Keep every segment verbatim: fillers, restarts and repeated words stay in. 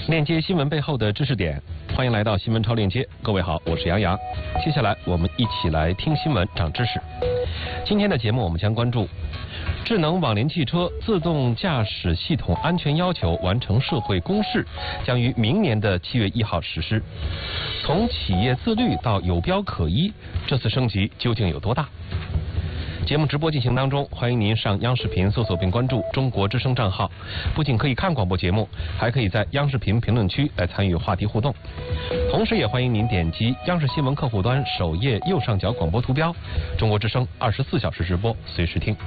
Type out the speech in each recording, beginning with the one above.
链接新闻背后的知识点，欢迎来到新闻超链接。各位好，我是杨洋。接下来我们一起来听新闻，长知识。今天的节目我们将关注智能网联汽车自动驾驶系统安全要求完成社会公示，将于明年的七月一号实施。从企业自律到有标可依，这次升级究竟有多大？节目直播进行当中，欢迎您上央视频搜索并关注中国之声账号，不仅可以看广播节目，还可以在央视频评论区来参与话题互动。同时也欢迎您点击央视新闻客户端首页右上角广播图标，中国之声二十四小时直播，随时听。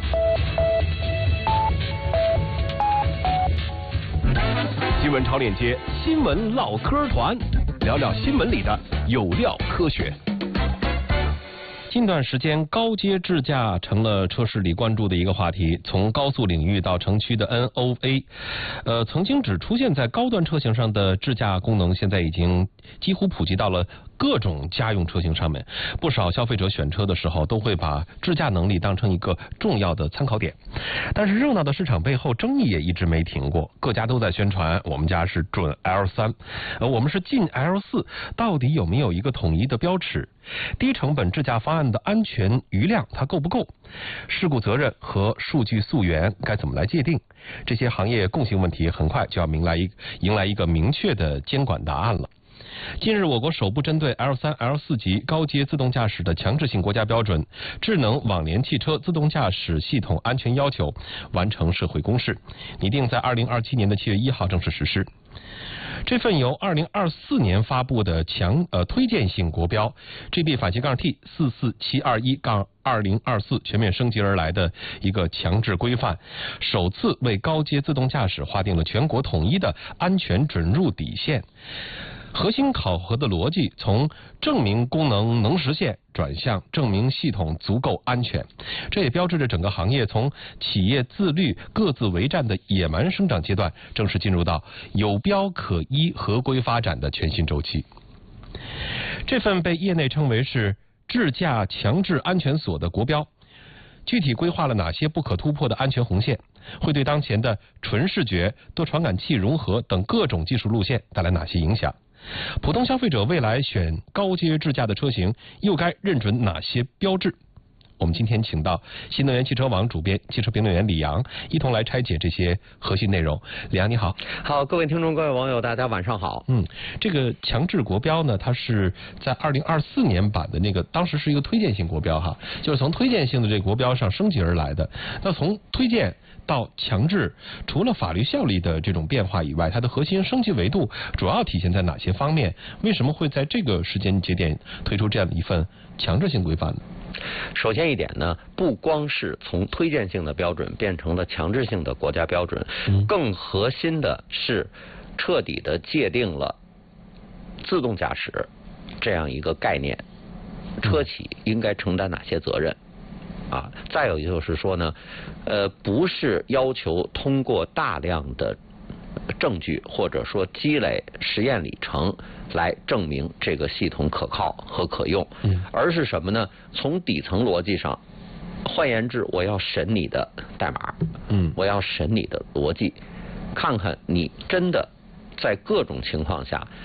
新闻超链接，新闻唠嗑团，聊聊新闻里的有料科学。近段时间，高阶智驾成了车市里关注的一个话题。从高速领域到城区的 N O A， 呃，曾经只出现在高端车型上的智驾功能，现在已经几乎普及到了各种家用车型上面。不少消费者选车的时候，都会把智驾能力当成一个重要的参考点。但是热闹的市场背后，争议也一直没停过。各家都在宣传我们家是准 L 三，呃，我们是进 L 四，到底有没有一个统一的标尺？低成本智驾方案的安全余量它够不够？事故责任和数据溯源该怎么来界定？这些行业共性问题很快就要迎来一迎来一个明确的监管答案了。近日，我国首部针对 L 三、L 四级高阶自动驾驶的强制性国家标准《智能网联汽车自动驾驶系统安全要求》完成社会公示，拟定在二零二七年的七月一号正式实施。这份由二零二四年发布的强呃推荐性国标 G B 反斜杠 T 四四七二一杠二零二四全面升级而来的一个强制规范，首次为高阶自动驾驶划定了全国统一的安全准入底线。核心考核的逻辑从证明功能能实现转向证明系统足够安全，这也标志着整个行业从企业自律各自为战的野蛮生长阶段，正式进入到有标可依合规发展的全新周期。这份被业内称为是智驾强制安全锁的国标，具体规划了哪些不可突破的安全红线，会对当前的纯视觉、多传感器融合等各种技术路线带来哪些影响？普通消费者未来选高阶智驾的车型又该认准哪些标志？我们今天请到新能源汽车网主编、汽车评论员李阳，一同来拆解这些核心内容。李阳你好。 好，各位听众、各位网友，大家晚上好。 嗯，这个强制国标呢，它是在二零二四年版的那个，当时是一个推荐性国标哈，就是从推荐性的这个国标上升级而来的。那从推荐到强制，除了法律效力的这种变化以外，它的核心升级维度主要体现在哪些方面？为什么会在这个时间节点推出这样的一份强制性规范呢？ 首先一点呢，不光是从推荐性的标准变成了强制性的国家标准，嗯、更核心的是彻底的界定了自动驾驶这样一个概念，车企应该承担哪些责任。啊，再有就是说呢，呃，不是要求通过大量的证据或者说积累实验里程来证明这个系统可靠和可用，嗯、而是什么呢？从底层逻辑上，换言之，我要审你的代码，嗯，我要审你的逻辑，看看你真的在各种情况下